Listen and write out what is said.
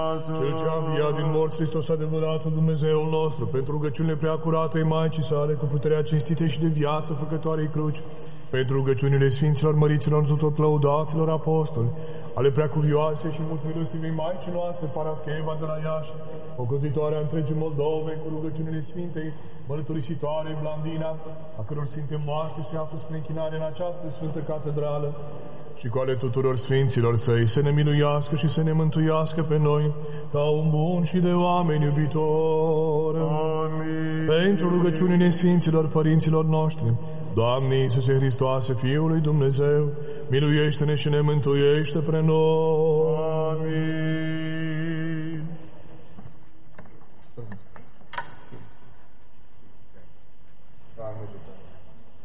Cel ce a înviat din morți, Hristos adevăratul Dumnezeul nostru, pentru rugăciunile preacuratei Maicii sale, cu puterea cinstitei și de viață făcătoarei cruci, pentru rugăciunile Sfinților, Măriților, tuturor lăudaților apostoli, ale preacuvioase și mult milostivei Maicii noastre, Parascheva de la Iași, ocrotitoarea întregii Moldovei, cu rugăciunile Sfintei, mărturisitoare Blandina, a căror sfinte moaște se află spre închinare în această sfântă catedrală, și cu ale tuturor sfinților săi, să ne miluiască și să ne mântuiască pe noi, ca un bun și de oameni iubitor. Amin. Pentru rugăciunile sfinților părinților noștri, Doamne Iisuse Hristoase, Fiul lui Dumnezeu, miluiește-ne și ne mântuiește pre noi. Amin.